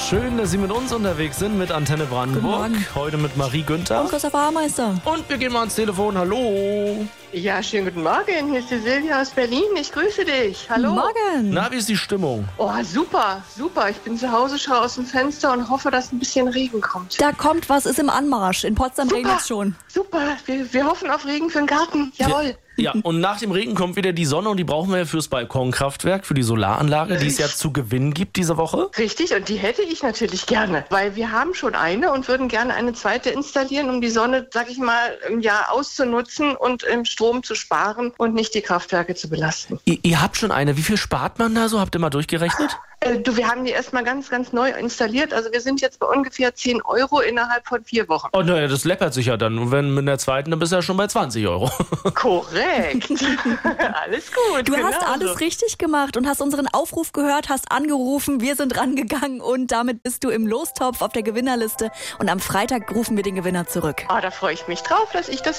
Schön, dass Sie mit uns unterwegs sind, mit Antenne Brandenburg. Heute mit Marie Günther. Und Christopher Haarmeister. Und wir gehen mal ans Telefon. Hallo. Ja, schönen guten Morgen. Hier ist die Silvia aus Berlin. Ich grüße dich. Hallo. Morgen. Na, wie ist die Stimmung? Oh, super, super. Ich bin zu Hause, schaue aus dem Fenster und hoffe, dass ein bisschen Regen kommt. Da kommt was, ist im Anmarsch. In Potsdam regnet es schon. Super. Wir hoffen auf Regen für den Garten. Jawohl. Ja, und nach dem Regen kommt wieder die Sonne und die brauchen wir ja fürs Balkonkraftwerk, für die Solaranlage, die es ja zu gewinnen gibt diese Woche. Richtig, und die hätte ich natürlich gerne, weil wir haben schon eine und würden gerne eine zweite installieren, um die Sonne, sag ich mal, im Jahr auszunutzen und im Strom zu sparen und nicht die Kraftwerke zu belasten. Ihr habt schon eine. Wie viel spart man da so? Habt ihr mal durchgerechnet? Wir haben die erstmal ganz, ganz neu installiert. Also wir sind jetzt bei ungefähr 10 Euro innerhalb von 4 Wochen. Oh naja, das läppert sich ja dann. Und wenn mit der zweiten, dann bist du ja schon bei 20 Euro. Korrekt. Alles gut. Du genau hast alles so. richtig gemacht und hast unseren Aufruf gehört, hast angerufen, wir sind rangegangen und damit bist du im Lostopf auf der Gewinnerliste. Und am Freitag rufen wir den Gewinner zurück. Da freue ich mich drauf, dass ich das